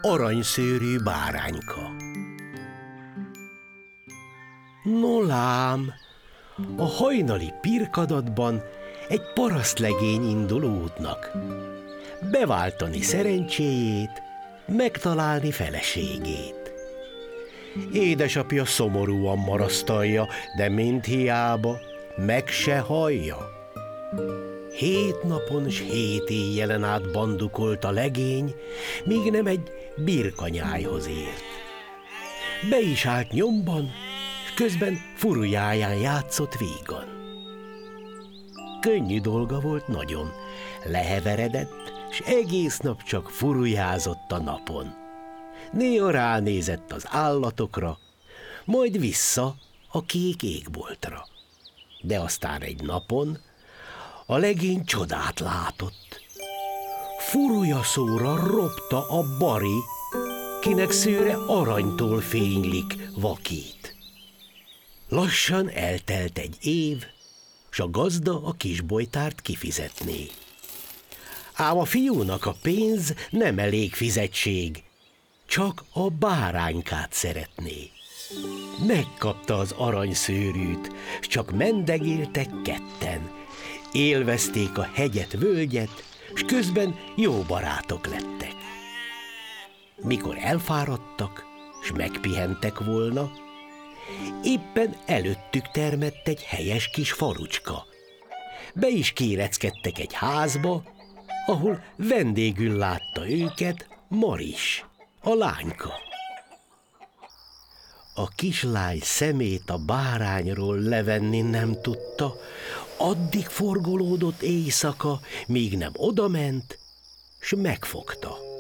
aranyszőrű bárányka. No lám, a hajnali pirkadatban egy parasztlegény indul útnak, beváltani szerencséjét, megtalálni feleségét. Édesapja szomorúan marasztalja, de mindhiába, meg se hallja. 7 napon s 7 éjjelen át bandukolt a legény, míg nem egy birkanyájhoz ért. Be is állt nyomban, s közben furujáján játszott vígan. Könnyű dolga volt nagyon, leheveredett, s egész nap csak furujázott a napon. Néha ránézett az állatokra, majd vissza a kék égboltra. De aztán egy napon a legény csodát látott. Furujaszóra ropta a bari, kinek szőre aranytól fénylik, vakít. Lassan eltelt egy év, s a gazda a kisbolytárt kifizetné. Ám a fiúnak a pénz nem elég fizetség, csak a báránykát szeretné. Megkapta az aranyszőrűt, s csak mendegéltek ketten. Élvezték a hegyet, völgyet, s közben jó barátok lettek. Mikor elfáradtak, s megpihentek volna, éppen előttük termett egy helyes kis falucska. Be is kéreckedtek egy házba, ahol vendégül látta őket Maris, a lányka. A kislány szemét a bárányról levenni nem tudta, addig forgolódott éjszaka, míg nem odament, s megfogta.